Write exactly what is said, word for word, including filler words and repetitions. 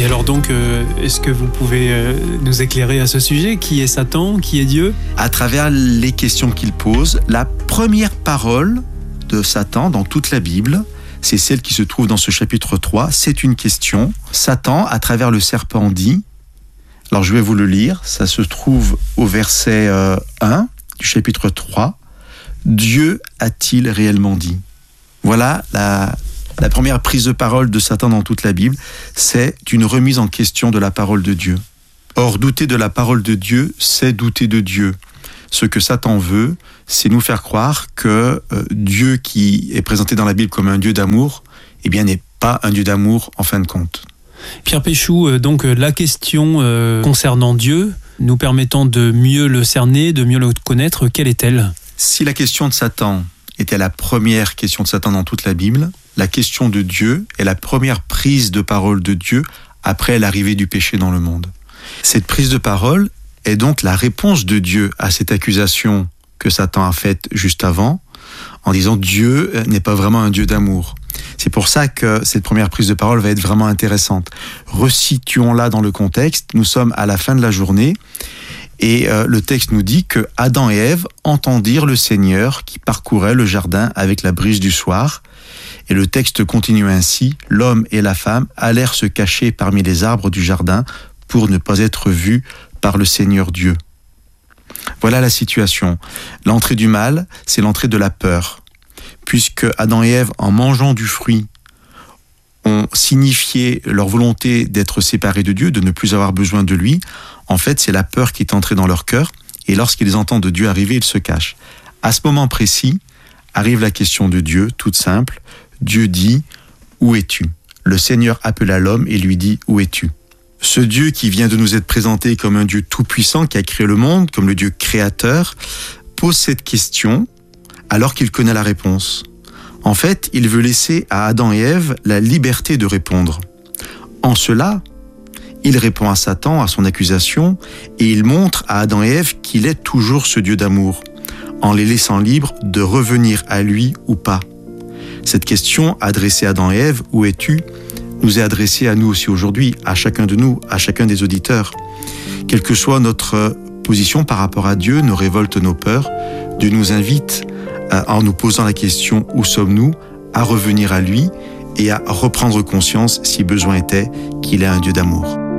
Et alors donc, euh, est-ce que vous pouvez euh, nous éclairer à ce sujet ? Qui est Satan ? Qui est Dieu ? À travers les questions qu'il pose, la première parole de Satan dans toute la Bible, c'est celle qui se trouve dans ce chapitre trois, c'est une question. Satan, à travers le serpent, dit, alors je vais vous le lire, ça se trouve au verset euh, un du chapitre trois, « Dieu a-t-il réellement dit ?» Voilà la, la première prise de parole de Satan dans toute la Bible, c'est une remise en question de la parole de Dieu. Or, douter de la parole de Dieu, c'est douter de Dieu. Ce que Satan veut, c'est nous faire croire que euh, Dieu qui est présenté dans la Bible comme un Dieu d'amour, eh bien, n'est pas un Dieu d'amour en fin de compte. Pierre Péchou, donc la question euh, concernant Dieu, nous permettant de mieux le cerner, de mieux le connaître, quelle est-elle ? Si la question de Satan était la première question de Satan dans toute la Bible, la question de Dieu est la première prise de parole de Dieu après l'arrivée du péché dans le monde. Cette prise de parole est donc la réponse de Dieu à cette accusation que Satan a faite juste avant, en disant Dieu n'est pas vraiment un Dieu d'amour. C'est pour ça que cette première prise de parole va être vraiment intéressante. Resituons-la dans le contexte. Nous sommes à la fin de la journée et euh, le texte nous dit que Adam et Ève entendirent le Seigneur qui parcourait le jardin avec la brise du soir. Et le texte continue ainsi. L'homme et la femme allèrent se cacher parmi les arbres du jardin pour ne pas être vus par le Seigneur Dieu. Voilà la situation. L'entrée du mal, c'est l'entrée de la peur. Puisque Adam et Ève, en mangeant du fruit, ont signifié leur volonté d'être séparés de Dieu, de ne plus avoir besoin de lui, en fait, c'est la peur qui est entrée dans leur cœur, et lorsqu'ils entendent Dieu arriver, ils se cachent. À ce moment précis, arrive la question de Dieu, toute simple. Dieu dit, « Où es-tu » Le Seigneur appela l'homme et lui dit, « Où es-tu » Ce Dieu qui vient de nous être présenté comme un Dieu tout-puissant qui a créé le monde, comme le Dieu créateur, pose cette question alors qu'il connaît la réponse. En fait, il veut laisser à Adam et Ève la liberté de répondre. En cela, il répond à Satan, à son accusation, et il montre à Adam et Ève qu'il est toujours ce Dieu d'amour, en les laissant libres de revenir à lui ou pas. Cette question adressée à Adam et Ève, « Où es-tu ?» nous est adressée à nous aussi aujourd'hui, à chacun de nous, à chacun des auditeurs. Quelle que soit notre position par rapport à Dieu, nos révoltes, nos peurs, Dieu nous invite, en nous posant la question « Où sommes-nous ?», à revenir à lui et à reprendre conscience, si besoin était, qu'il est un Dieu d'amour.